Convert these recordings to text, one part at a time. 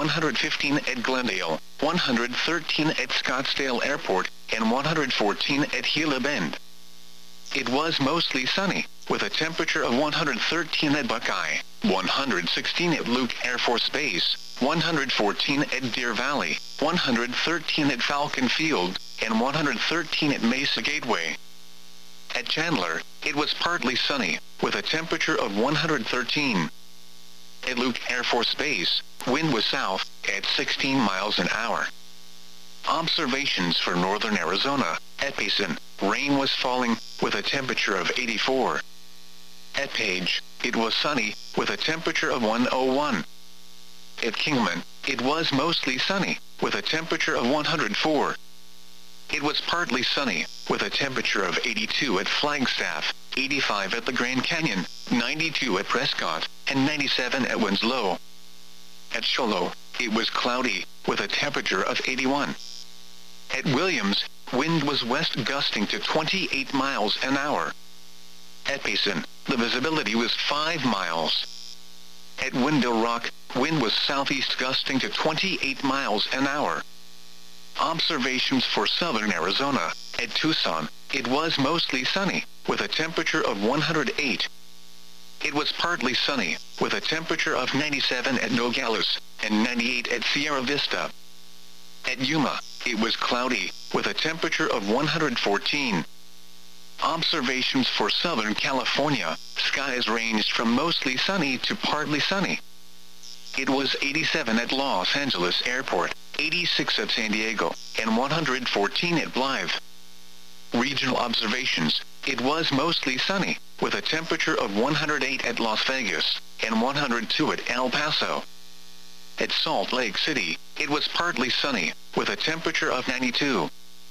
115 at Glendale, 113 at Scottsdale Airport, and 114 at Gila Bend. It was mostly sunny, with a temperature of 113 at Buckeye, 116 at Luke Air Force Base, 114 at Deer Valley, 113 at Falcon Field, and 113 at Mesa Gateway. At Chandler, it was partly sunny, with a temperature of 113. At Luke Air Force Base, wind was south, at 16 miles an hour. Observations for northern Arizona. At Payson, rain was falling, with a temperature of 84. At Page, it was sunny, with a temperature of 101. At Kingman, it was mostly sunny, with a temperature of 104. It was partly sunny, with a temperature of 82 at Flagstaff, 85 at the Grand Canyon, 92 at Prescott, and 97 at Winslow. At Shoalo, it was cloudy, with a temperature of 81. At Williams, wind was west gusting to 28 miles an hour. At Payson, the visibility was 5 miles. At Window Rock, wind was southeast gusting to 28 miles an hour. Observations for southern Arizona. At Tucson, it was mostly sunny, with a temperature of 108. It was partly sunny, with a temperature of 97 at Nogales, and 98 at Sierra Vista. At Yuma, it was cloudy, with a temperature of 114. Observations for Southern California. Skies ranged from mostly sunny to partly sunny. It was 87 at Los Angeles Airport, 86 at San Diego, and 114 at Blythe. Regional observations. It was mostly sunny, with a temperature of 108 at Las Vegas, and 102 at El Paso. At Salt Lake City, it was partly sunny, with a temperature of 92.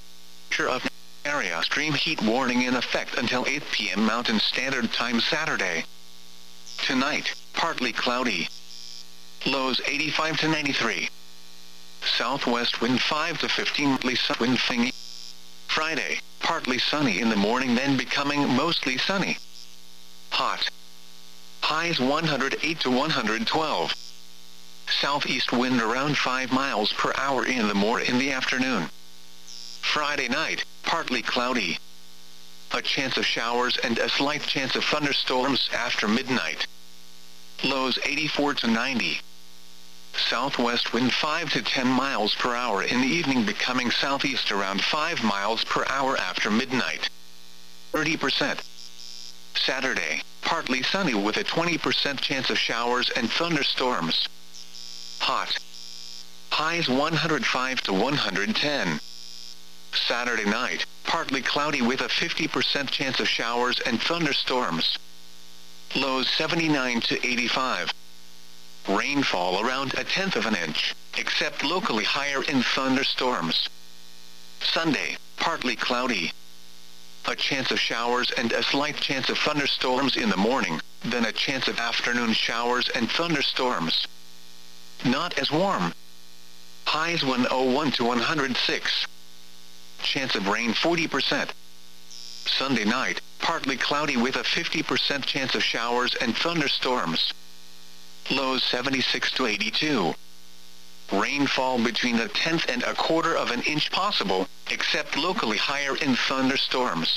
Area extreme heat warning in effect until 8 p.m. Mountain Standard Time Saturday. Tonight, partly cloudy. Lows 85 to 93. Southwest wind 5 to 15. Wind thingy. Friday, partly sunny in the morning, then becoming mostly sunny. Hot. Highs 108 to 112. Southeast wind around 5 miles per hour in the afternoon. Friday night, partly cloudy. A chance of showers and a slight chance of thunderstorms after midnight. Lows 84 to 90. Southwest wind 5 to 10 miles per hour in the evening, becoming southeast around 5 miles per hour after midnight. 30%. Saturday, partly sunny with a 20% chance of showers and thunderstorms. Hot. Highs 105 to 110. Saturday night, partly cloudy with a 50% chance of showers and thunderstorms. Lows 79 to 85. Rainfall around 1/10 of an inch, except locally higher in thunderstorms. Sunday, partly cloudy. A chance of showers and a slight chance of thunderstorms in the morning, then a chance of afternoon showers and thunderstorms. Not as warm. Highs 101 to 106. Chance of rain 40%. Sunday night, partly cloudy with a 50% chance of showers and thunderstorms. Lows 76 to 82. Rainfall between 1/10 and 1/4 of an inch possible, except locally higher in thunderstorms.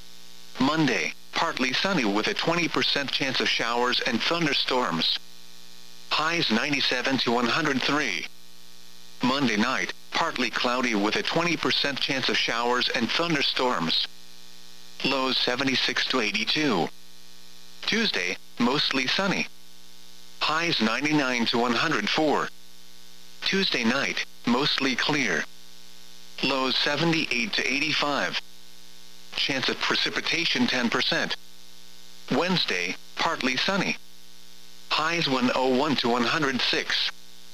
Monday, partly sunny with a 20% chance of showers and thunderstorms. Highs 97 to 103. Monday night, partly cloudy with a 20% chance of showers and thunderstorms. Lows 76 to 82. Tuesday, mostly sunny. Highs 99 to 104. Tuesday night, mostly clear. Lows 78 to 85. Chance of precipitation 10%. Wednesday, partly sunny. Highs 101 to 106.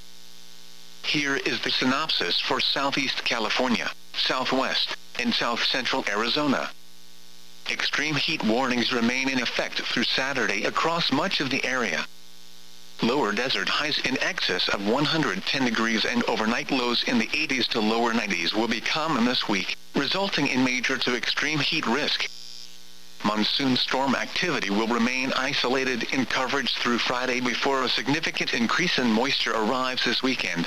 Here is the synopsis for Southeast California, Southwest, and South Central Arizona. Extreme heat warnings remain in effect through Saturday across much of the area. Lower desert highs in excess of 110 degrees and overnight lows in the 80s to lower 90s will be common this week, resulting in major to extreme heat risk. Monsoon storm activity will remain isolated in coverage through Friday before a significant increase in moisture arrives this weekend.